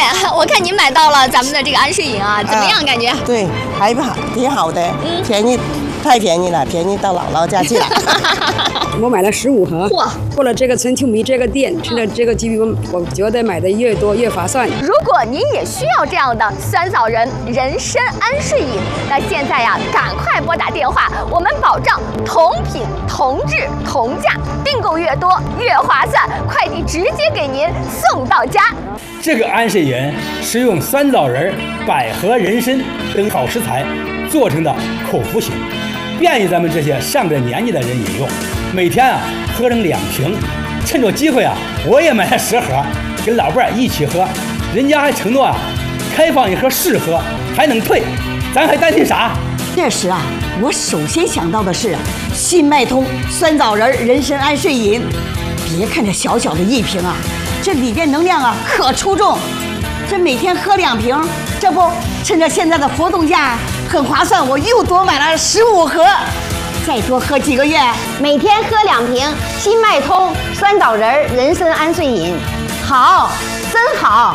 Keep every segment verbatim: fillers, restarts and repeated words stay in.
我看您买到了咱们的这个安睡饮啊，怎么样？感觉？ 对，还不好，挺好的，嗯，便宜，太便宜了，便宜到姥姥家去了。 我买了十五盒，嚯！过了这个春秋米这个店，趁着这个机会，我觉得买的越多越划算。 如果您也需要这样的酸枣仁人参安睡饮，那现在呀，赶快拨打电话，我们保障同品同质同价，订购越多越划算，快递直接给您送到家。 这个安睡饮是用酸枣仁、百合、人参等好食材做成的口服型，便于咱们这些上了年纪的人饮用。每天啊喝上两瓶，趁着机会啊，我也买了十盒，跟老伴儿一起喝。人家还承诺啊，开放一盒试喝，还能退，咱还担心啥？ 这时啊，我首先想到的是新脉通酸枣仁人参安睡饮。别看这小小的一瓶啊，这里边能量啊可出众。这每天喝两瓶，这不趁着现在的活动价很划算，我又多买了十五盒。再多喝几个月， 每天喝两瓶新脉通酸枣仁人参安睡饮，好，真好！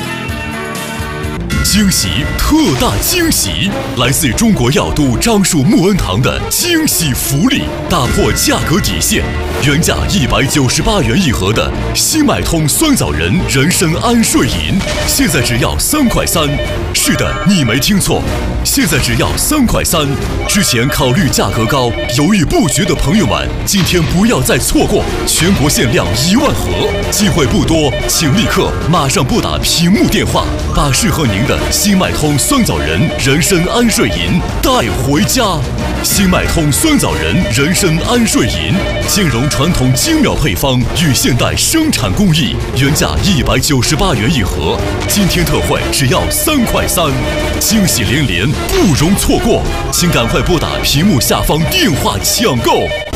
惊喜，特大惊喜！来自中国药都樟树木恩堂的惊喜福利，打破价格底线，原价一百九十八元一盒的新脉通酸枣仁人参安睡饮，现在只要三块三。是的，你没听错，现在只要三块三。之前考虑价格高，犹豫不决的朋友们，今天不要再错过，全国限量一万盒，机会不多，请立刻马上拨打屏幕电话，把适合您的新脉通酸枣仁人参安睡饮带回家。新脉通酸枣仁人参安睡饮，兼容传统精妙配方与现代生产工艺，原价一百九十八元一盒，今天特惠只要三块三，惊喜连连，不容错过，请赶快拨打屏幕下方电话抢购。